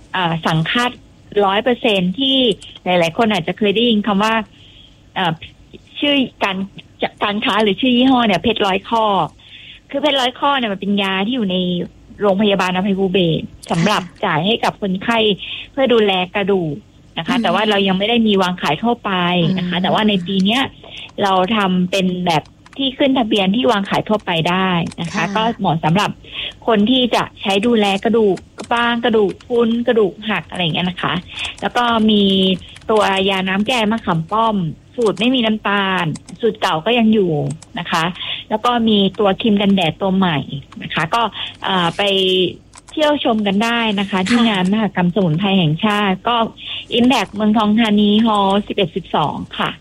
สังฆาต 100% ที่หลายๆคนอาจจะเคยได้ยินคำว่าชื่อการค้าหรือชื่อยี่ห้อเนี่ยเพชร100 ข้อคือเพชร100 ข้อเนี่ยมันเป็นยาที่อยู่ในโรงพยาบาลอภัยภูเบศรสำหรับจ่ายให้กับคนไข้เพื่อดูแลกระดูกนะคะแต่ว่าเรายังไม่ได้มีวางขายทั่วไปนะคะแต่ว่าในปีนี้เราทำเป็นแบบที่ขึ้นทะเบียนที่วางขายทั่วไปได้นะคะก็เหมาะสำหรับคนที่จะใช้ดูแลกระดูกบ้างกระดูกพรุนกระดูกหักอะไรอย่างเงี้ยนะคะแล้วก็มีตัวยาน้ำแก้มะขามป้อมสูตรไม่มีน้ำตาลสูตรเก่าก็ยังอยู่นะคะแล้วก็มีตัวครีมกันแดดตัวใหม่นะคะก็ไปเที่ยวชมกันได้นะคะที่งานมหกรรมสมุนไพรแห่งชาติก็Impact เมืองทองธานีฮอลล์ 11-12 ค่ะ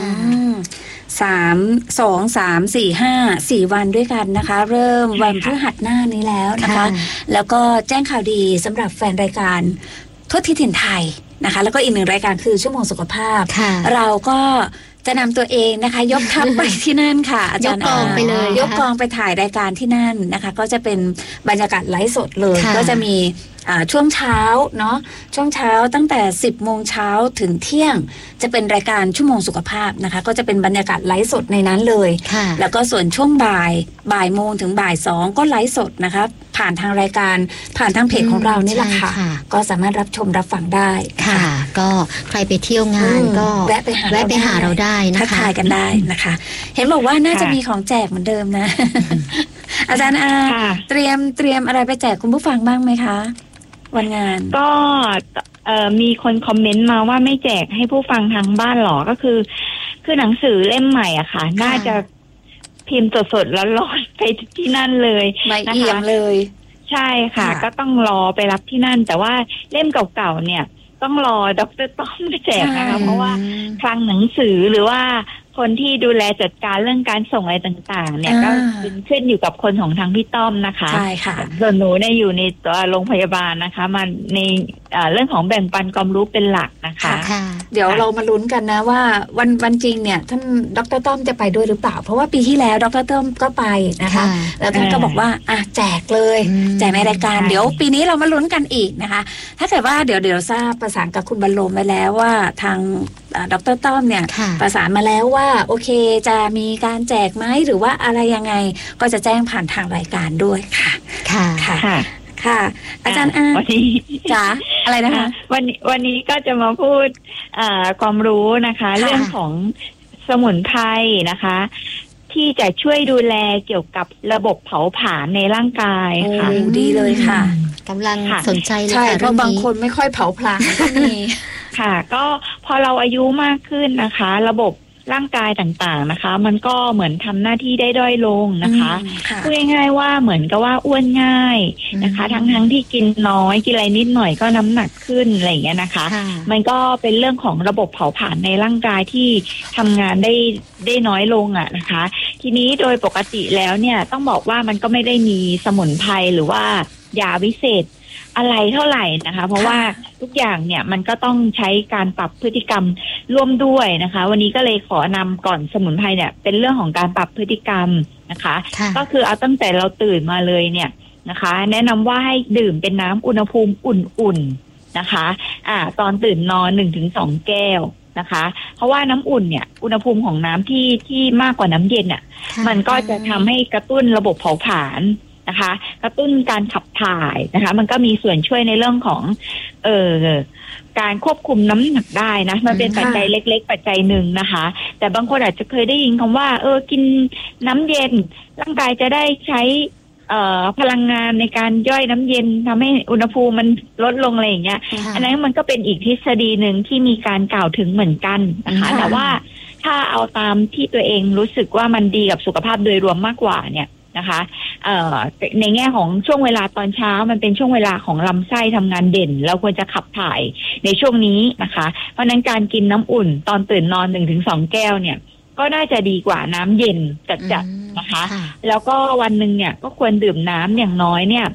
4 วันด้วยกันนะคะเริ่มวันพฤหัสหน้านี้แล้วนะคะแล้วก็แจ้งข่าวดีสำหรับแฟนรายการทั่วทิศถิ่นไทยนะคะแล้วก็อีกหนึ่งรายการคือชั่วโมงสุขภาพเราก็จะนำตัวเองนะคะยกทัพไปที่นั่นค่ะอาจารย์ยกกองไปเลยยกกองไปถ่ายรายการที่นั่นนะคะก็จะเป็นบรรยากาศไลฟ์สดเลยก็จะมีช่วงเช้าเนาะช่วงเช้าตั้งแต่ 10 โมงเช้าถึงเที่ยงจะเป็นรายการชั่วโมงสุขภาพนะคะก็จะเป็นบรรยากาศไลฟ์สดในนั้นเลยแล้วก็ส่วนช่วงบ่ายโมงถึงบ่าย 2ก็ไลฟ์สดนะคะผ่านทางรายการผ่านทางเพจของเรานี่แหละค่ะก็สามารถรับชมรับฟังได้ค่ะก็ใครไปเที่ยวงานก็แวะไปหาเราได้นะคะทักทายกันได้นะคะเห็นบอกว่าน่าจะมีของแจกเหมือนเดิมนะอาจารย์เตรียมอะไรไปแจกคุณผู้ฟังบ้างไหมคะวันงานก็มีคนคอมเมนต์มาว่าไม่แจกให้ผู้ฟังทางบ้านหรอก็คือหนังสือเล่มใหม่อะค่ะน่าจะพิมพ์สดๆแล้วรอไปที่นั่นเลยนะคะเลยใช่ค่ะก็ต้องรอไปรับที่นั่นแต่ว่าเล่มเก่าๆเนี่ยต้องรอดร.ต้อมมาแจกนะคะเพราะว่าคลังหนังสือหรือว่าคนที่ดูแลจัดการเรื่องการส่งอะไรต่างๆเนี่ยก็ขึ้นอยู่กับคนของทางพี่ต้อมนะคะใช่ค่ะส่วนหนูเนี่ยอยู่ในตัวโรงพยาบาลนะคะมันในเรื่องของแบ่งปันความรู้เป็นหลักนะคะเดี๋ยวเรามาลุ้นกันนะว่าวันจริงเนี่ยท่านดร.ต้อมจะไปด้วยหรือเปล่าเพราะว่าปีที่แล้วดร.ต้อมก็ไปนะคะแล้วท่านก็บอกว่าแจกเลยแจกในรายการเดี๋ยวปีนี้เรามาลุ้นกันอีกนะคะถ้าเกิดว่าเดี๋ยวทราบประสานกับคุณบรรลมไว้แล้วว่าทางดร.ต้อมเนี่ยประสานมาแล้วว่าโอเคจะมีการแจกไหมหรือว่าอะไรยังไงก็จะแจ้งผ่านทางรายการด้วยค่ะค่ะอาจารย์วันนี้จ๋าอะไรนะคะวันนี้ก็จะมาพูดความรู้นะคะเรื่องของสมุนไพรนะคะที่จะช่วยดูแลเกี่ยวกับระบบเผาผลาญในร่างกายค่ะดีเลยค่ะกำลังสนใจเลยใช่เพราะบางคนไม่ค่อยเผาผลาญก็มีค่ะก็พอเราอายุมากขึ้นนะคะระบบร่างกายต่างๆนะคะมันก็เหมือนทำหน้าที่ได้ด้อยลงนะคะพูดง่ายๆว่าเหมือนกับว่าอ้วนง่ายนะคะทั้งที่กินน้อยกินอะไรนิดหน่อยก็น้ำหนักขึ้นอะไรอย่างเงี้ยนะคะมันก็เป็นเรื่องของระบบเผาผลาญในร่างกายที่ทำงานได้น้อยลงอ่ะนะคะทีนี้โดยปกติแล้วเนี่ยต้องบอกว่ามันก็ไม่ได้มีสมุนไพรหรือว่ายาวิเศษอะไรเท่าไหร่นะคะเพราะว่าทุกอย่างเนี่ยมันก็ต้องใช้การปรับพฤติกรรมร่วมด้วยนะคะวันนี้ก็เลยขอนำก่อนสมุนไพรเนี่ยเป็นเรื่องของการปรับพฤติกรรมนะคะก็คือเอาตั้งแต่เราตื่นมาเลยเนี่ยนะคะแนะนำว่าให้ดื่มเป็นน้ำอุณหภูมิอุ่นๆนะคะตอนตื่นนอน 1-2 แก้วนะคะเพราะว่าน้ำอุ่นเนี่ยอุณหภูมิของน้ำที่มากกว่าน้ำเย็นอ่ะมันก็จะทำให้กระตุ้นระบบเผาผลาญนะคะกระตุ้นการขับถ่ายนะคะมันก็มีส่วนช่วยในเรื่องของการควบคุมน้ำหนักได้นะมันเป็นปัจจัยเล็กๆปัจจัยหนึ่งนะคะแต่บางคนอาจจะเคยได้ยินคำว่ากินน้ำเย็นร่างกายจะได้ใช้พลังงานในการย่อยน้ำเย็นทำให้อุณหภูมิมันลดลงอะไรอย่างเงี้ยอันนั้นมันก็เป็นอีกทฤษฎีหนึ่งที่มีการกล่าวถึงเหมือนกันนะคะแต่ว่าถ้าเอาตามที่ตัวเองรู้สึกว่ามันดีกับสุขภาพโดยรวมมากกว่าเนี่ยนะคะในแง่ของช่วงเวลาตอนเช้ามันเป็นช่วงเวลาของลำไส้ทำงานเด่นเราควรจะขับถ่ายในช่วงนี้นะคะเพราะนั้นการกินน้ำอุ่นตอนตื่นนอน 1-2 แก้วเนี่ยก็น่าจะดีกว่าน้ำเย็นจัดๆนะคะแล้วก็วันหนึ่งเนี่ยก็ควรดื่มน้ำอย่างน้อยเนี่ย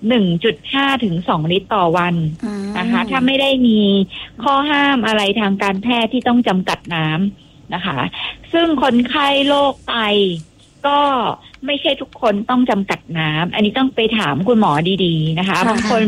1.5 ถึง 2 ลิตรต่อวันนะคะถ้าไม่ได้มีข้อห้ามอะไรทางการแพทย์ที่ต้องจำกัดน้ำนะคะซึ่งคนไข้โรคไตก็ไม่ใช่ทุกคนต้องจำกัดน้ำอันนี้ต้องไปถามคุณหมอดีๆนะคะบางคน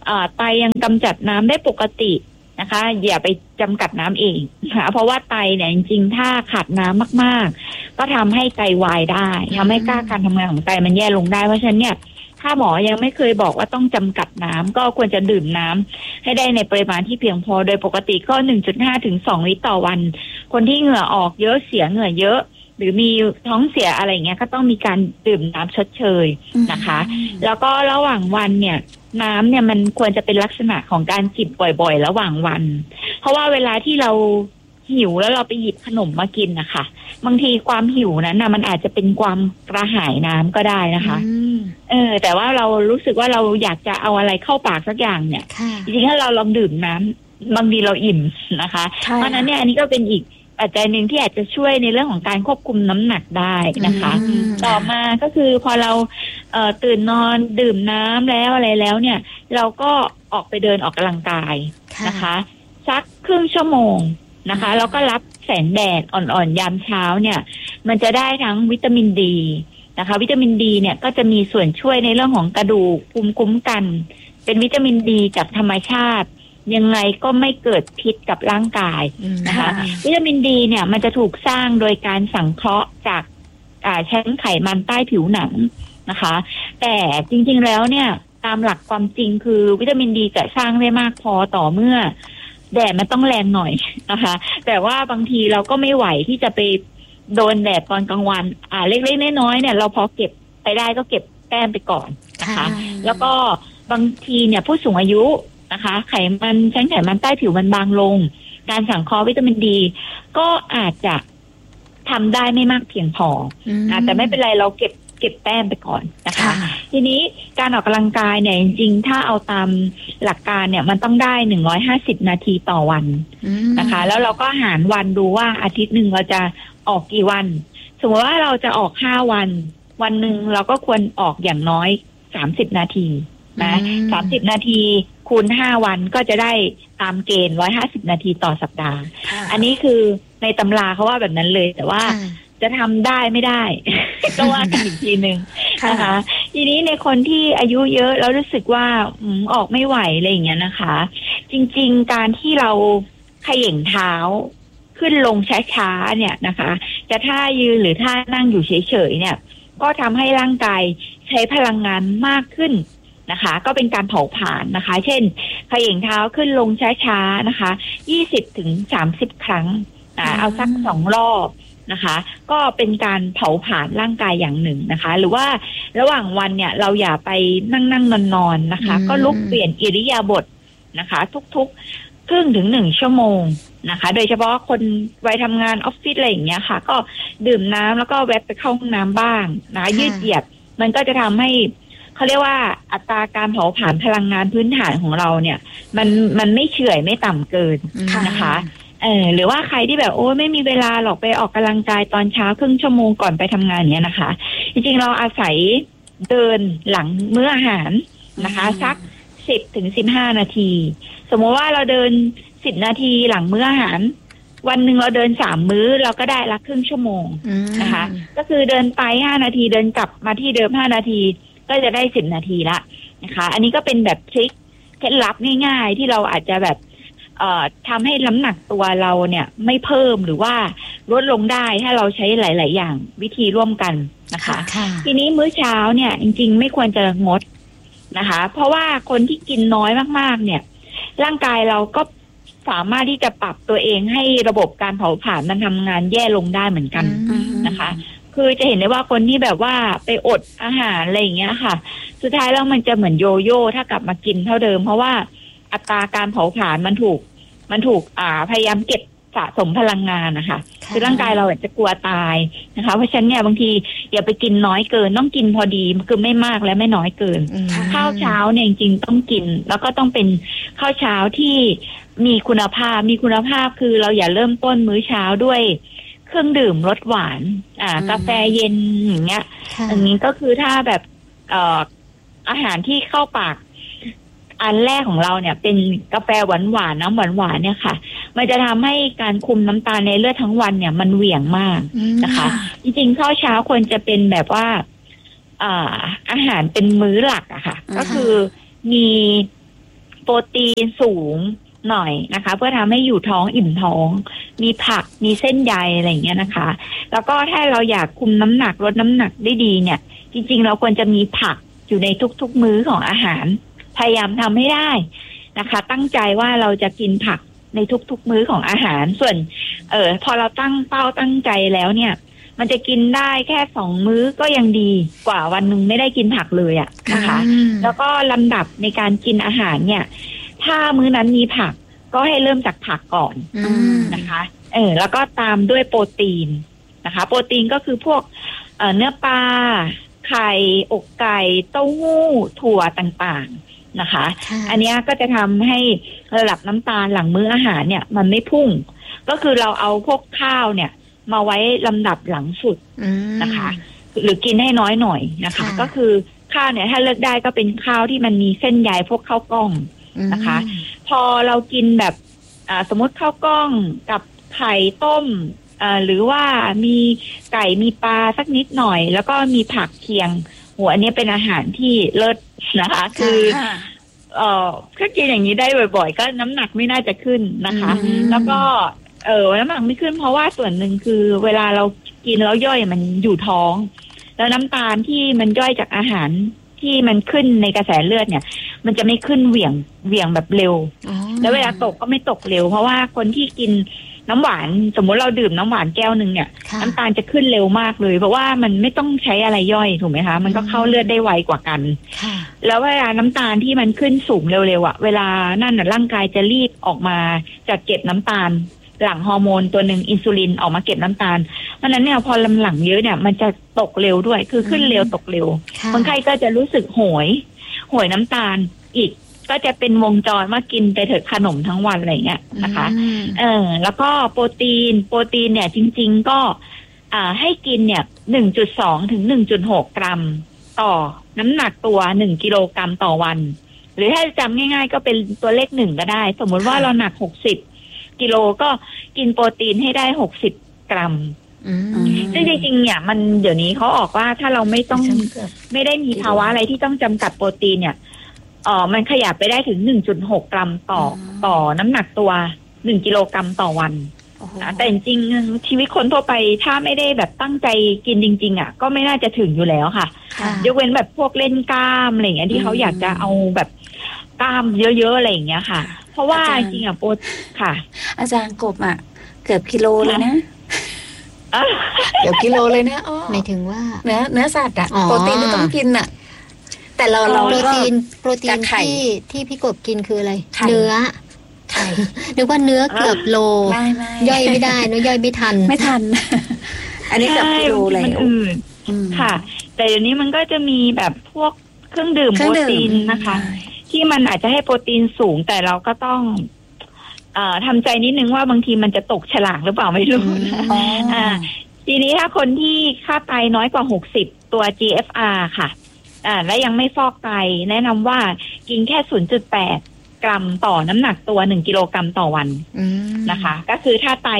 ไตยังกำจัดน้ำได้ปกตินะคะอย่าไปจำกัดน้ำเองค่ะเพราะว่าไตเนี่ยจริงๆถ้าขาดน้ำมากๆก็ทำให้ไตวายได้ทำให้การทำงานของไตมันแย่ลงได้เพราะฉะนั้นเนี่ยถ้าหมอยังไม่เคยบอกว่าต้องจำกัดน้ำก็ควรจะดื่มน้ำให้ได้ในปริมาณที่เพียงพอโดยปกติก็ 1.5 ถึง 2 ลิตรต่อวันคนที่เหงื่อออกเยอะเสียเหงื่อเยอะหรือมีท้องเสียอะไรเงี้ยก็ต้องมีการดื่มน้ำชดเชยนะคะแล้วก็ระหว่างวันเนี่ยน้ำเนี่ยมันควรจะเป็นลักษณะของการจิบบ่อยๆระหว่างวันเพราะว่าเวลาที่เราหิวแล้วเราไปหยิบขนมมากินนะคะบางทีความหิวนั้นนะมันอาจจะเป็นความกระหายน้ำก็ได้นะคะแต่ว่าเรารู้สึกว่าเราอยากจะเอาอะไรเข้าปากสักอย่างเนี่ยจริงๆถ้าเราลองดื่มน้ำบางทีเราอิ่มนะคะเพราะนั้นเนี่ยอันนี้ก็เป็นอีกปัจจัยหนึ่งที่อาจจะช่วยในเรื่องของการควบคุมน้ำหนักได้นะคะต่อมาก็คือพอเราตื่นนอนดื่มน้ำแล้วอะไรแล้วเนี่ยเราก็ออกไปเดินออกกำลังกายนะคะสักครึ่งชั่วโมงนะคะแล้วก็รับแสงแดดอ่อนๆยามเช้าเนี่ยมันจะได้ทั้งวิตามินดีนะคะวิตามินดีเนี่ยก็จะมีส่วนช่วยในเรื่องของกระดูกภูมิคุ้มกันเป็นวิตามินดีจากธรรมชาติยังไงก็ไม่เกิดพิษกับร่างกายนะคะวิตามินดีเนี่ยมันจะถูกสร้างโดยการสังเคราะห์จากชั้นไขมันใต้ผิวหนังนะคะแต่จริงๆแล้วเนี่ยตามหลักความจริงคือวิตามินดีจะสร้างได้มากพอต่อเมื่อแดดมันต้องแรงหน่อยนะคะแต่ว่าบางทีเราก็ไม่ไหวที่จะไปโดนแดดตอนกลางวันเล็กๆน้อยๆเนี่ยเราพอเก็บไปได้ก็เก็บแต้มไปก่อนนะคะแล้วก็บางทีเนี่ยผู้สูงอายุนะคะชั้นไขมันใต้ผิวมันบางลงการสังเคราะห์วิตามินดีก็อาจจะทำได้ไม่มากเพียงพอแต่ไม่เป็นไรเราเก็บแต้มไปก่อนนะคะทีนี้การออกกำลังกายเนี่ยจริงๆถ้าเอาตามหลักการเนี่ยมันต้องได้150นาทีต่อวันนะคะแล้วเราก็หารวันดูว่าอาทิตย์หนึ่งเราจะออกกี่วันสมมติว่าเราจะออก5วันหนึ่งเราก็ควรออกอย่างน้อย30นาทีนะ30นาทีคูณ5วันก็จะได้ตามเกณฑ์150นาทีต่อสัปดาห์อันนี้คือในตำราเขาว่าแบบนั้นเลยแต่ว่าจะทำได้ไม่ได้ ก็ว่ากันอีกทีนึงนะคะทีนี้ในคนที่อายุเยอะแล้วรู้สึกว่าออกไม่ไหวอะไรอย่างเงี้ยนะคะจริงๆการที่เราเขย่งเท้าขึ้นลงช้าๆเนี่ยนะคะจะท่ายืนหรือท่านั่งอยู่เฉยๆเนี่ยก็ทำให้ร่างกายใช้พลังงานมากขึ้นนะคะก็เป็นการเผาผลาญนะคะเช่นเขย่งเท้าขึ้นลงช้าๆนะคะ20 ถึง 30 ครั้งเอาสัก2 รอบนะคะก็เป็นการเผาผลาญร่างกายอย่างหนึ่งนะคะหรือว่าระหว่างวันเนี่ยเราอย่าไปนั่งนอนนะคะก็ลุกเปลี่ยนอิริยาบถนะคะทุกๆครึ่งถึง1 ชั่วโมงนะคะโดยเฉพาะคนวัยทำงานออฟฟิศอะไรอย่างเงี้ยค่ะก็ดื่มน้ำแล้วก็แวะไปเข้าห้องน้ำบ้างนะยืดเหยียดมันก็จะทำให้เขาเรียกว่าอัตราการเผาผลาญพลังงานพื้นฐานของเราเนี่ยมันไม่เฉื่อยไม่ต่ำเกินนะคะหรือว่าใครที่แบบไม่มีเวลาหรอกไปออกกำลังกายตอนเช้าครึ่งชั่วโมงก่อนไปทำงานเนี้ยนะคะจริงๆเราอาศัยเดินหลังมื้ออาหารนะคะสัก10 ถึง 15 นาทีสมมติว่าเราเดิน10 นาทีหลังมื้ออาหารวันหนึ่งเราเดิน3 มื้อเราก็ได้ละครึ่งชั่วโมงนะคะก็คือเดินไป5 นาทีเดินกลับมาที่เดิม5 นาทีก็จะได้10 นาทีละนะคะอันนี้ก็เป็นแบบทริคเคล็ดลับง่ายๆที่เราอาจจะแบบทำให้น้ำหนักตัวเราเนี่ยไม่เพิ่มหรือว่าลดลงได้ถ้าเราใช้หลายๆอย่างวิธีร่วมกันนะคะทีนี้มื้อเช้าเนี่ยจริงๆไม่ควรจะงดนะคะเพราะว่าคนที่กินน้อยมากๆเนี่ยร่างกายเราก็สามารถที่จะปรับตัวเองให้ระบบการเผาผลาญมันทำงานแย่ลงได้เหมือนกันนะคะคือจะเห็นได้ว่าคนที่แบบว่าไปอดอาหารอะไรอย่างเงี้ยค่ะสุดท้ายแล้วมันจะเหมือนโยโย่ถ้ากลับมากินเท่าเดิมเพราะว่าอัตราการเผาผลาญมันถูกพยายามเก็บสะสมพลังงานนะคะคือร่างกายเราจะกลัวตายนะคะเพราะฉะนั้นเนี่ยบางทีอย่าไปกินน้อยเกินต้องกินพอดีคือไม่มากและไม่น้อยเกินข้าวเช้าเนี่ยจริงๆต้องกินแล้วก็ต้องเป็นข้าวเช้าที่มีคุณภาพคือเราอย่าเริ่มต้นมื้อเช้าด้วยเครื่องดื่มรสหวานกาแฟเย็นอย่างเงี้ยอันนี้ก็คือถ้าแบบอาหารที่เข้าปากอันแรกของเราเนี่ยเป็นกาแฟหวานน้ำหวานเนี่ยค่ะมันจะทำให้การคุมน้ำตาลในเลือดทั้งวันเนี่ยมันเหวี่ยงมากนะคะจริงๆข้าวเช้าควรจะเป็นแบบว่าอาหารเป็นมื้อหลักอะค่ะก็คือมีโปรตีนสูงหน่อยนะคะเพื่อทำให้อยู่ท้องอิ่มท้องมีผักมีเส้นใยอะไรอย่างเงี้ยนะคะแล้วก็ถ้าเราอยากคุมน้ำหนักลดน้ำหนักได้ดีเนี่ยจริงๆเราควรจะมีผักอยู่ในทุกๆมื้อของอาหารพยายามทำให้ได้นะคะตั้งใจว่าเราจะกินผักในทุกๆมื้อของอาหารส่วนพอเราตั้งเป้าตั้งใจแล้วเนี่ยมันจะกินได้แค่2 มื้อก็ยังดีกว่าวันนึงไม่ได้กินผักเลยอ่ะนะคะแล้วก็ลำดับในการกินอาหารเนี่ยถ้ามื้อนั้นมีผักก็ให้เริ่มจากผักก่อนนะคะแล้วก็ตามด้วยโปรตีนนะคะโปรตีนก็คือพวกเนื้อปลาไข่อกไก่เต้าหู้ถั่วต่างๆนะคะอันนี้ก็จะทำให้ระดับน้ำตาลหลังมื้ออาหารเนี่ยมันไม่พุ่งก็คือเราเอาพวกข้าวเนี่ยมาไว้ลำดับหลังสุดนะคะหรือกินให้น้อยหน่อยนะคะก็คือข้าวเนี่ยถ้าเลือกได้ก็เป็นข้าวที่มันมีเส้นใยพวกข้าวกล้องนะคะพอเรากินแบบสมมติข้าวกล้องกับไข่ต้มหรือว่ามีไก่มีปลาสักนิดหน่อยแล้วก็มีผักเคียงหัวอันนี้เป็นอาหารที่เลิศนะคะคือถ้ากินอย่างนี้ได้บ่อยๆก็น้ำหนักไม่น่าจะขึ้นนะคะแล้วก็น้ำหนักไม่ขึ้นเพราะว่าส่วนหนึ่งคือเวลาเรากินแล้วย่อยมันอยู่ท้องแล้วน้ำตาลที่มันย่อยจากอาหารที่มันขึ้นในกระแสเลือดเนี่ยมันจะไม่ขึ้นเหวี่ยงแบบเร็วแล้วเวลาตกก็ไม่ตกเร็วเพราะว่าคนที่กินน้ำหวานสมมติเราดื่มน้ำหวานแก้วนึงเนี่ยน้ำตาลจะขึ้นเร็วมากเลยเพราะว่ามันไม่ต้องใช้อะไรย่อยถูกไหมคะมันก็เข้าเลือดได้ไวกว่ากันแล้วเวลาน้ำตาลที่มันขึ้นสูงเร็วๆอ่ะเวลานั่นน่ะร่างกายจะรีบออกมาจัดเก็บน้ำตาลหลั่งฮอร์โมนตัวหนึ่งอินซูลินออกมาเก็บน้ำตาลเพราะนั้นเนี่ยพอลำหลั่งเยอะเนี่ยมันจะตกเร็วด้วยคือขึ้นเร็วตกเร็วคนไข้ก็จะรู้สึกโหยน้ำตาลอีกก็จะเป็นวงจรว่ากินไปเถอะขนมทั้งวันอะไรเงี้ยนะคะแล้วก็โปรตีนเนี่ยจริงๆก็ให้กินเนี่ย 1.2 ถึง 1.6 กรัมต่อน้ำหนักตัว1กิโลกรัมต่อวันหรือถ้าจำง่ายๆก็เป็นตัวเลข1ก็ได้สมมติว่าเราหนัก60กิโลก็กินโปรตีนให้ได้60 กรัมซึ่งจริงๆเนี่ยมันเดี๋ยวนี้เขาออกว่าถ้าเราไม่ได้มีภาวะอะไรที่ต้องจำกัดโปรตีนเนี่ยมันขยับไปได้ถึง 1.6 กรัมต่อน้ำหนักตัว1กิโลกรัมต่อวันแต่จริงๆชีวิตคนทั่วไปถ้าไม่ได้แบบตั้งใจกินจริงๆอ่ะก็ไม่น่าจะถึงอยู่แล้วค่ะยกเว้นแบบพวกเล่นกล้ามอะไรอย่างเงี้ยที่เขาอยากจะเอาแบบกล้ามเยอะๆอะไรอย่างเงี้ยค่ะเพราะว่าจริงๆอ่ะค่ะอาจารย์กบอ่ะเกือบกิโลเลยนะเกือบกิโลเลยนะหมายถึงว่าเนื้อสัตว์อ่ะโปรตีนที่ต้องกินอ่ะแต่เราโปรตีนที่พี่กบกินคืออะไรเนื้อไข่นึกว่าเนื้อเกือบโลย่อยไม่ได้เนื้อย่อยไม่ทันอันนี้เกือบกิโลเลยค่ะแต่เดี๋ยวนี้มันก็จะมีแบบพวกเครื่องดื่มโปรตีนนะคะที่มันอาจจะให้โปรตีนสูงแต่เราก็ต้องทำใจนิดนึงว่าบางทีมันจะตกฉลากหรือเปล่าไม่รู้นะทีนี้ถ้าคนที่ค่าไตน้อยกว่า60ตัว GFR ค่ะและยังไม่ฟอกไตแนะนำว่ากินแค่ 0.8 กรัมต่อน้ำหนักตัว1กิโลกรัมต่อวันนะคะก็คือถ้าไต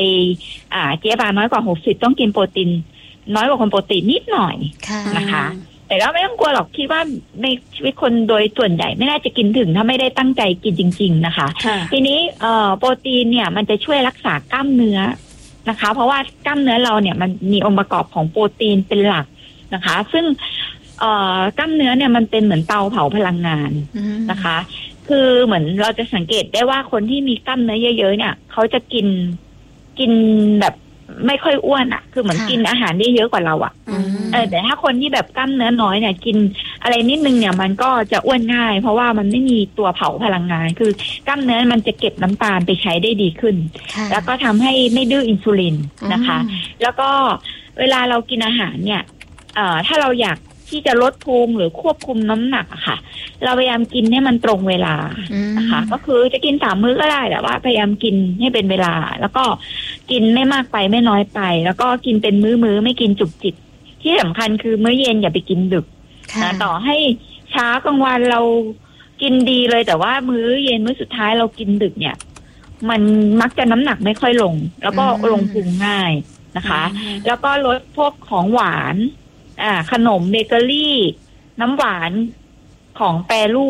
GFR น้อยกว่า60ต้องกินโปรตีนน้อยกว่าคนปกตินิดหน่อยนะคะแต่เราไม่ต้องกลัวหรอกคิดว่าในชีวิตคนโดยส่วนใหญ่ไม่น่าจะกินถึงถ้าไม่ได้ตั้งใจกินจริงๆนะคะทีนี้โปรตีนเนี่ยมันจะช่วยรักษากล้ามเนื้อนะคะเพราะว่ากล้ามเนื้อเราเนี่ยมันมีองค์ประกอบของโปรตีนเป็นหลักนะคะซึ่งกล้ามเนื้อเนี่ยมันเป็นเหมือนเตาเผาพลังงานนะคะคือเหมือนเราจะสังเกตได้ว่าคนที่มีกล้ามเนื้อเยอะๆเนี่ยเขาจะกินแบบไม่ค่อยอ้วนอ่ะคือเหมือนกินอาหารได้เยอะกว่าเราอ่ะแต่ถ้าคนที่แบบกล้ามเนื้อน้อยเนี่ยกินอะไรนิดนึงเนี่ยมันก็จะอ้วนง่ายเพราะว่ามันไม่มีตัวเผาพลังงานคือกล้ามเนื้อมันจะเก็บน้ำตาลไปใช้ได้ดีขึ้นแล้วก็ทำให้ไม่ดื้ออินซูลินนะคะแล้วก็เวลาเรากินอาหารเนี่ยถ้าเราอยากที่จะลดพุงหรือควบคุมน้ำหนักอะค่ะเราพยายามกินให้มันตรงเวลานะคะก็คือจะกิน3 มื้อก็ได้แต่ว่าพยายามกินให้เป็นเวลาแล้วก็กินไม่มากไปไม่น้อยไปแล้วก็กินเป็นมื้อไม่กินจุกจิกที่สำคัญคือมื้อเย็นอย่าไปกินดึกนะต่อให้เช้ากลางวันเรากินดีเลยแต่ว่ามื้อเย็นมื้อสุดท้ายเรากินดึกเนี่ยมันมักจะน้ำหนักไม่ค่อยลงแล้วก็ลงพุงง่ายนะคะแล้วก็ลดพวกของหวานขนมเบเกอรี่น้ำหวานของแปรรูป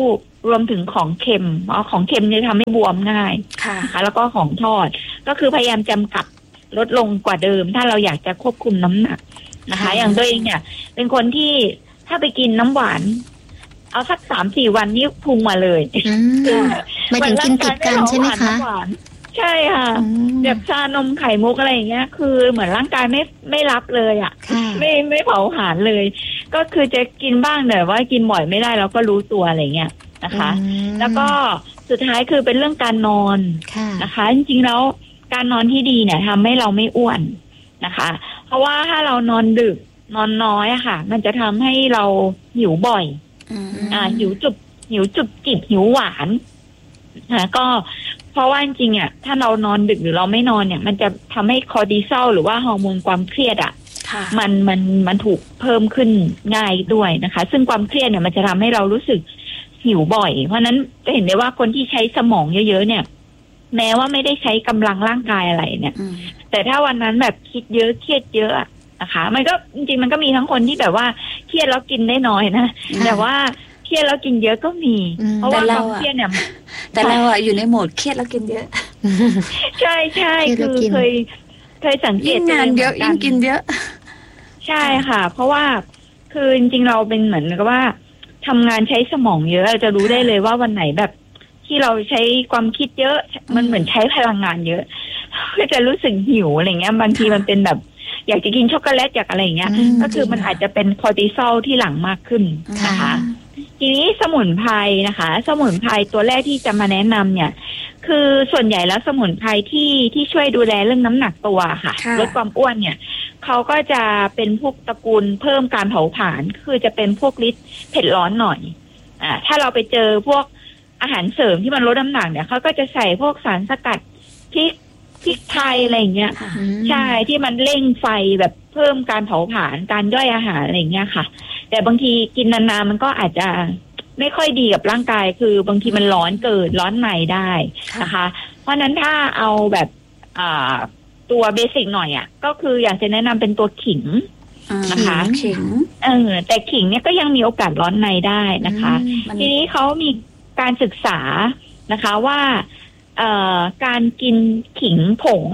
รวมถึงของเค็มเพราะของเค็มจะทำให้บวมง่ายนะคะแล้วก็ของทอดก็คือพยายามจำกัดลดลงกว่าเดิมถ้าเราอยากจะควบคุมน้ำหนักนะคะอย่างตัวเองเนี่ยเป็นคนที่ถ้าไปกินน้ำหวานเอาสัก 3-4 วันนี้พุงมาเลยไม่ถึงกินติดกันใช่ไหมคะใช่ค่ะแบบชานมไข่มุกอะไรอย่างเงี้ยคือเหมือนร่างกายไม่รับเลยอ่ะไม่เผาผลาญเลยก็คือจะกินบ้างแต่ว่ากินบ่อยไม่ได้เราก็รู้ตัวอะไรเงี้ยนะคะแล้วก็สุดท้ายคือเป็นเรื่องการนอนนะคะจริงๆแล้วการนอนที่ดีเนี่ยทำให้เราไม่อ้วนนะคะเพราะว่าถ้าเรานอนดึกนอนน้อยอะค่ะมันจะทำให้เราหิวบ่อยหิวจุบจิบหิวหวานก็เพราะว่าจริงๆอ่ะถ้าเรานอนดึกหรือเราไม่นอนเนี่ยมันจะทำให้คอร์ติซอลหรือว่าฮอร์โมนความเครียดอ่ะมันถูกเพิ่มขึ้นง่ายด้วยนะคะซึ่งความเครียดเนี่ยมันจะทำให้เรารู้สึกหิวบ่อยเพราะนั้นจะเห็นได้ว่าคนที่ใช้สมองเยอะๆเนี่ยแม้ว่าไม่ได้ใช้กำลังร่างกายอะไรเนี่ยแต่ถ้าวันนั้นแบบคิดเยอะเครียดเยอะนะคะมันก็จริงๆมันก็มีทั้งคนที่แบบว่าเครียดแล้วกินได้น้อยนะแต่ว่าเครียดแล้วกินเยอะก็มีเพราะว่าความเครียดเนี่ยแต่เราอะอยู่ในโหมดเครียดแล้วกินเยอะใช่ใช่คือเคยสังเกตงานเยอะยิ่งกินเยอะใช่ค่ะเพราะว่าคือจริงๆเราเป็นเหมือนกับว่าทำงานใช้สมองเยอะเราจะรู้ได้เลยว่าวันไหนแบบที่เราใช้ความคิดเยอะมันเหมือนใช้พลังงานเยอะก็จะรู้สึกหิวอะไรเงี้ยบางทีมันเป็นแบบอยากจะกินช็อกโกแลตอยากอะไรเงี้ยก็คือมันอาจจะเป็นคอร์ติซอลที่หลั่งมากขึ้นนะคะทีนี้สมุนไพรนะคะสมุนไพรตัวแรกที่จะมาแนะนำเนี่ยคือส่วนใหญ่แล้วสมุนไพรที่ช่วยดูแลเรื่องน้ำหนักตัวค่ะลดความอ้วนเนี่ยเขาก็จะเป็นพวกตระกูลเพิ่มการเผาผลาญคือจะเป็นพวกฤทธิ์เผ็ดร้อนหน่อยถ้าเราไปเจอพวกอาหารเสริมที่มันลดน้ำหนักเนี่ยเขาก็จะใส่พวกสารสกัดพริกไทยอะไรอย่างเงี้ยใช่ที่มันเร่งไฟแบบเพิ่มการเผาผลาญการย่อยอาหารอะไรอย่างเงี้ยค่ะแต่บางทีกินนานๆมันก็อาจจะไม่ค่อยดีกับร่างกายคือบางทีมันร้อนเกิดร้อนในได้นะคะเพราะนั้นถ้าเอาแบบตัวเบสิกหน่อยก็คืออยากจะแนะนำเป็นตัวขิงนะคะขิงแต่ขิงเนี่ยก็ยังมีโอกาสร้อนในได้นะคะทีนี้เขามีการศึกษานะคะว่าการกินขิงผง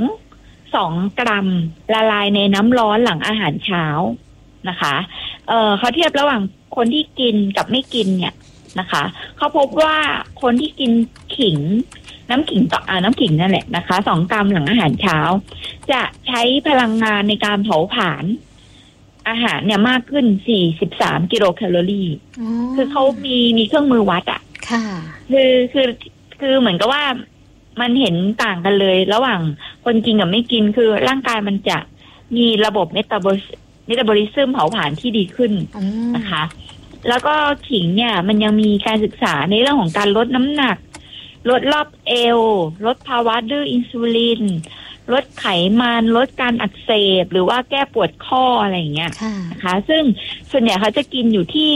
2 กรัมละลายในน้ำร้อนหลังอาหารเช้านะคะเขาเทียบระหว่างคนที่กินกับไม่กินเนี่ยนะคะเขาพบว่าคนที่กินขิงน้ำขิงนั่นแหละนะคะ2 กรัมหลังอาหารเช้าจะใช้พลังงานในการเผาผลาญอาหารเนี่ยมากขึ้น43 กิโลแคลอรี่คือเขามีเครื่องมือวัดค่ะคือเหมือนกับว่ามันเห็นต่างกันเลยระหว่างคนกินกับไม่กินคือร่างกายมันจะมีระบบเมตาบอลิซึมเผาผลาญที่ดีขึ้นนะคะแล้วก็ขิงเนี่ยมันยังมีการศึกษาในเรื่องของการลดน้ำหนักลดรอบเอวลดภาวะดื้ออินซูลินลดไขมันลดการอักเสบหรือว่าแก้ปวดข้ออะไรอย่างเงี้ยนะคะซึ่งส่วนใหญ่เขาจะกินอยู่ที่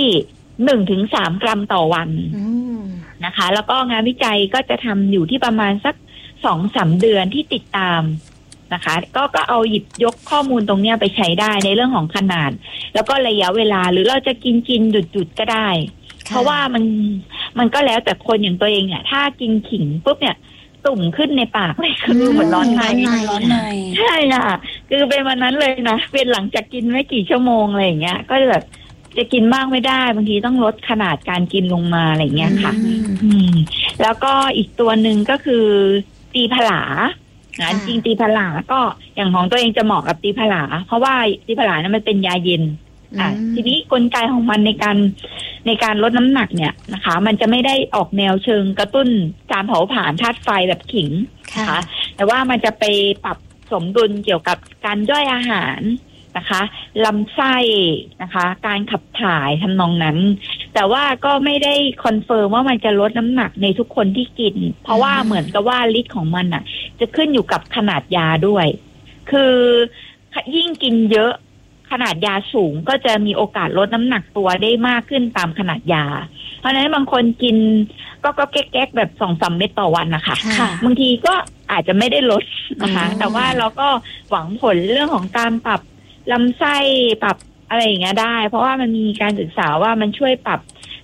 1-3 กรัมต่อวันนะคะแล้วก็งานวิจัยก็จะทำอยู่ที่ประมาณสัก 2-3 เดือนที่ติดตามนะคะก็เอาหยิบยกข้อมูลตรงเนี้ยไปใช้ได้ในเรื่องของขนาดแล้วก็ระยะเวลาหรือเราจะกินหยุดก็ได้เพราะว่ามันก็แล้วแต่คนอย่างตัวเองถ้ากินขิงปุ๊บเนี่ยตุ่มขึ้นในปากเลยคือเหมือนร้อนในใช่ค่ะคือเป็นวันนั้นเลยนะเป็นหลังจากกินไม่กี่ชั่วโมงอะไรอย่างเงี้ยก็แบบจะกินมากไม่ได้บางทีต้องลดขนาดการกินลงมาอะไรเงี้ยค่ะแล้วก็อีกตัวหนึ่งก็คือตีผลาจริงตีผลาก็อย่างของตัวเองจะเหมาะกับตีผลาเพราะว่าตีผลานั้นมันเป็นยาเย็นทีนี้กลไกของมันในการลดน้ำหนักเนี่ยนะคะมันจะไม่ได้ออกแนวเชิงกระตุ้นการเผาผลาญธาตุไฟแบบขิงนะคะแต่ว่ามันจะไปปรับสมดุลเกี่ยวกับการย่อยอาหารนะคะลำไส้นะคะการขับถ่ายทำนองนั้นแต่ว่าก็ไม่ได้คอนเฟิร์มว่ามันจะลดน้ำหนักในทุกคนที่กินเพราะว่าเหมือนกับว่าฤทธิ์ของมันจะขึ้นอยู่กับขนาดยาด้วยคือยิ่งกินเยอะขนาดยาสูงก็จะมีโอกาสลดน้ำหนักตัวได้มากขึ้นตามขนาดยาเพราะฉะนั้นบางคนกินก็แก๊กๆแบบ2-3 เม็ดต่อวันนะคะบางทีก็อาจจะไม่ได้ลดนะคะแต่ว่าเราก็หวังผลเรื่องของการปรับลำไส้ปรับอะไรอย่างเงี้ยได้เพราะว่ามันมีการศึกษาว่ามันช่วยปรับ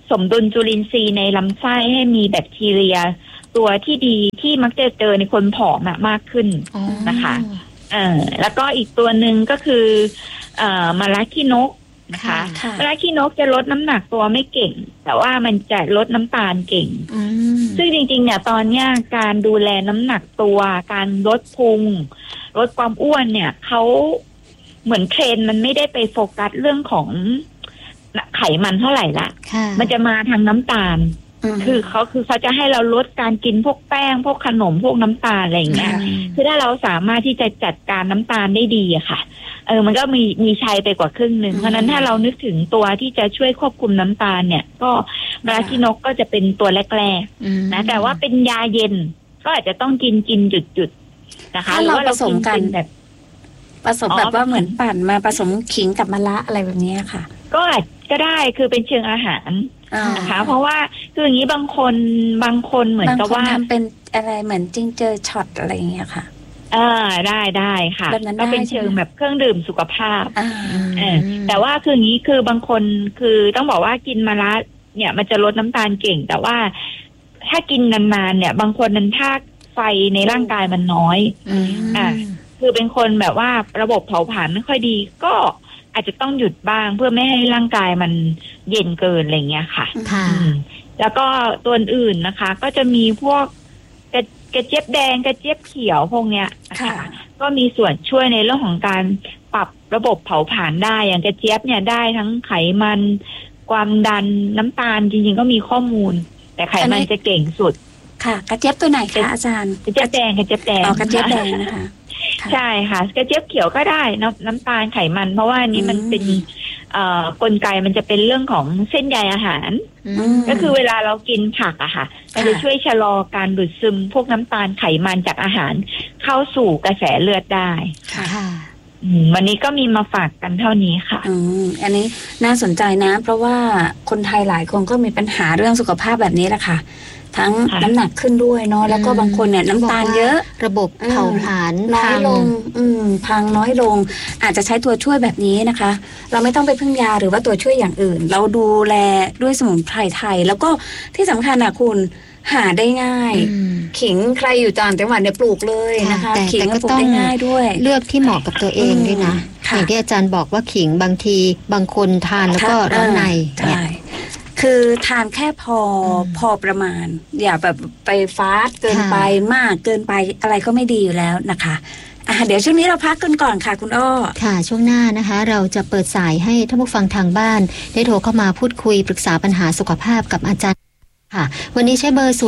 สมดุลจุลินทรีย์ในลำไส้ให้มีแบคทีเรียตัวที่ดีที่มักจะเจอในคนผอมมากขึ้นนะคะแล้วก็อีกตัวหนึ่งก็คือมะระขี้นกนะคะมะระขี้นกจะลดน้ำหนักตัวไม่เก่งแต่ว่ามันจะลดน้ำตาลเก่งซึ่งจริงๆเนี่ยตอนเนี้ยการดูแลน้ำหนักตัวการลดพุงลดความอ้วนเนี่ยเขาเหมือนเทรนมันไม่ได้ไปโฟกัสเรื่องของไขมันเท่าไหร่ละมันจะมาทางน้ำตาลคือเขาจะให้เราลดการกินพวกแป้งพวกขนมพวกน้ำตาลอะไรอย่างเงี้ยคือถ้าเราสามารถที่จะจัดการน้ำตาลได้ดีอะค่ะมันก็มีชัยไปกว่าครึ่งหนึ่งเพราะนั้นถ้าเรานึกถึงตัวที่จะช่วยควบคุมน้ำตาลเนี่ยก็มะระขี้นกก็จะเป็นตัวแรกๆนะแต่ว่าเป็นยาเย็นก็อาจจะต้องกินหยุดนะคะหรือว่าเราผสมกันแบบผสมแบบว่าเหมือนปั่นมาผสมขิงกับมะระอะไรแบบนี้ค่ะก็ได้คือเป็นเชิงอาหารนะคะเพราะว่าคืออย่างนี้บางคนเหมือนกับว่าทำเป็นอะไรเหมือนจิ้งเจอช็อตอะไรอย่างเงี้ยค่ะได้ค่ะก็เป็นเชิงแบบเครื่องดื่มสุขภาพแต่ว่าคืออย่างนี้คือบางคนคือต้องบอกว่ากินมะระเนี่ยมันจะลดน้ำตาลเก่งแต่ว่าถ้ากินนานๆเนี่ยบางคนนั้นถ้าไฟในร่างกายมันน้อยคือเป็นคนแบบว่าระบบเผาผลาญไม่ค่อยดีก็อาจจะต้องหยุดบ้างเพื่อไม่ให้ร่างกายมันเย็นเกินอะไรเงี้ยค่ะแล้วก็ตัวอื่นนะคะก็จะมีพวกกระเจี๊ยบแดงกระเจี๊ยบเขียวพวกเนี้ยค่ะก็มีส่วนช่วยในเรื่องของการปรับระบบเผาผลาญได้อย่างกระเจี๊ยบเนี่ยได้ทั้งไขมันความดันน้ำตาลจริงๆก็มีข้อมูลแต่ไขมันจะเก่งสุดค่ะกระเจี๊ยบตัวไหนคะอาจารย์กระเจี๊ยบแดงกระเจี๊ยบแดงกระเจี๊ยบแดงนะคะใช่ค่ะกระเจี๊ยบเขียวก็ได้น้ำตาลไขมันเพราะว่านี้มันเป็นกลไกมันจะเป็นเรื่องของเส้นใยอาหารก็คือเวลาเรากินผักอะค่ะมันจะช่วยชะลอการดูดซึมพวกน้ำตาลไขมันจากอาหารเข้าสู่กระแสเลือดได้ค่ะวันนี้ก็มีมาฝากกันเท่านี้ค่ะอันนี้น่าสนใจนะเพราะว่าคนไทยหลายคนก็มีปัญหาเรื่องสุขภาพแบบนี้แหละค่ะทั้งน้ำหนักขึ้นด้วยเนาะแล้วก็บางคนเนี่ยน้ำตาลเยอะระบบเผาผลาญน้อยลงพังน้อยลงอาจจะใช้ตัวช่วยแบบนี้นะคะเราไม่ต้องไปพึ่งยาหรือว่าตัวช่วยอย่างอื่นเราดูแลด้วยสมุนไพรไทยแล้วก็ที่สำคัญนะคุณหาได้ง่ายขิงใครอยู่ต่างจังหวัดเนี่ยปลูกเลยนะคะขิงก็ปลูกได้ง่ายด้วยเลือกที่เหมาะกับตัวเองด้วยนะอย่างที่อาจารย์บอกว่าขิงบางทีบางคนทานแล้วก็ร้อนในคือทานแค่พอประมาณอย่าแบบไปฟาสต์เกินไปมากเกินไปอะไรก็ไม่ดีอยู่แล้วนะคะเดี๋ยวช่วงนี้เราพักกันก่อนค่ะคุณอ้อค่ะช่วงหน้านะคะเราจะเปิดสายให้ท่านผู้ฟังทางบ้านได้โทรเข้ามาพูดคุยปรึกษาปัญหาสุขภาพกับอาจารย์ค่ะวันนี้ใช้เบอร์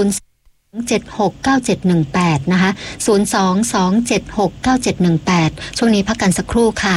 0269718นะคะ022769718ช่วงนี้พักกันสักครู่ค่ะ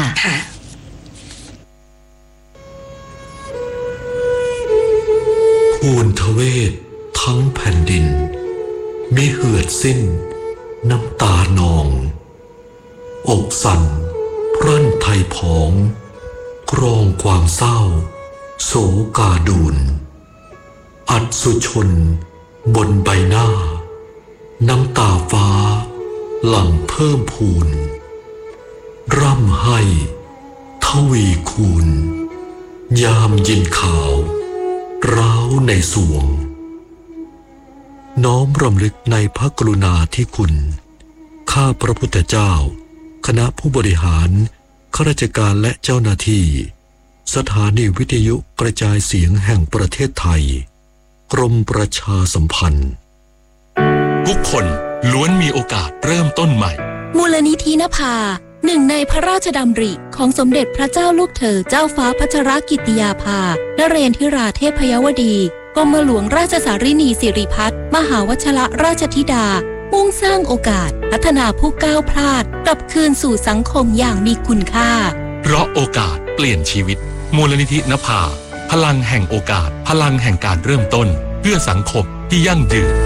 ภูนทเวศทั้งแผ่นดินมิเหือดสิ้นน้ำตานองอกสั่นพรั่นไทยผองกรองความเศร้าโศกาดูนอัศชนบนใบหน้าน้ำตาฟ้าหลั่งเพิ่มพูนร่ำให้ทวีคูณยามเย็นข่าวร้าวในสวงน้อมรำลึกในพระกรุณาธิคุณข้าพระพุทธเจ้าคณะผู้บริหารข้าราชการและเจ้าหน้าที่สถานีวิทยุกระจายเสียงแห่งประเทศไทยกรมประชาสัมพันธ์ทุกคนล้วนมีโอกาสเริ่มต้นใหม่มูลนิธินภาหนึ่งในพระราชดำริของสมเด็จพระเจ้าลูกเธอเจ้าฟ้าพัชรกิติยาภานเรนทิราเทพยวดีกรมหลวงราชสารินีสิริพัฒน์มหาวชิรราชธิดามุ่งสร้างโอกาสพัฒนาผู้ก้าวพลาดกลับคืนสู่สังคมอย่างมีคุณค่าเพราะโอกาสเปลี่ยนชีวิตมูลนิธินภาพลังแห่งโอกาสพลังแห่งการเริ่มต้นเพื่อสังคมที่ยั่งยืน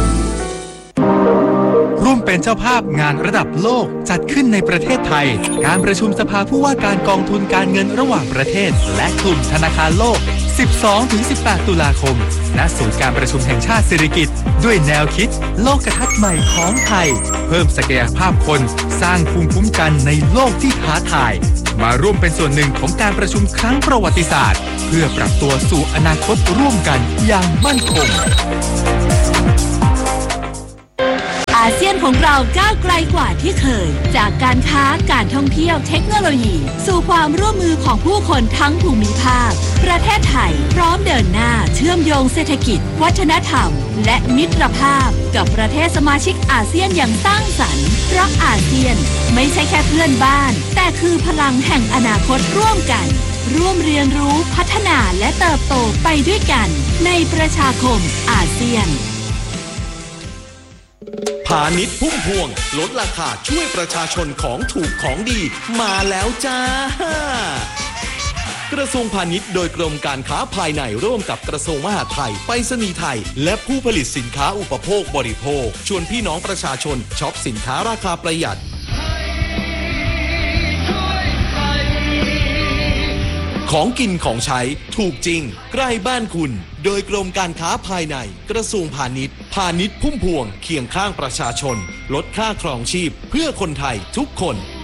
ร่วมเป็นเจ้าภาพงานระดับโลกจัดขึ้นในประเทศไทยการประชุมสภาผู้ว่าการกองทุนการเงินระหว่างประเทศและกลุ่มธนาคารโลก 12-18 ตุลาคมณศูนย์การประชุมแห่งชาติสิริกิติ์ด้วยแนวคิดโลกทัศน์ใหม่ของไทยเพิ่มศักยภาพคนสร้างภูมิคุ้มกันในโลกที่ท้าทายมาร่วมเป็นส่วนหนึ่งของการประชุมครั้งประวัติศาสตร์เพื่อปรับตัวสู่อนาคตร่วมกันอย่างมั่นคงอาเซียนของเราก้าวไกลกว่าที่เคยจากการค้าการท่องเที่ยวเทคโนโลยีสู่ความร่วมมือของผู้คนทั้งภูมิภาคประเทศไทยพร้อมเดินหน้าเชื่อมโยงเศรษฐกิจวัฒนธรรมและมิตรภาพกับประเทศสมาชิกอาเซียนอย่างสร้างสรรค์เพราะอาเซียนไม่ใช่แค่เพื่อนบ้านแต่คือพลังแห่งอนาคตร่วมกันร่วมเรียนรู้พัฒนาและเติบโตไปด้วยกันในประชาคมอาเซียนพาณิชย์พุ่มพวงลดราคาช่วยประชาชนของถูกของดีมาแล้วจ้ากระทรวงพาณิชย์โดยกรมการค้าภายในร่วมกับกระทรวงมหาดไทยไปรษณีย์ไทยและผู้ผลิตสินค้าอุปโภคบริโภคชวนพี่น้องประชาชนช็อปสินค้าราคาประหยัดของกินของใช้ถูกจริงใกล้บ้านคุณโดยกรมการค้าภายในกระทรวงพาณิชย์พาณิชย์พุ่มพวงเคียงข้างประชาชนลดค่าครองชีพเพื่อคนไทยทุกคน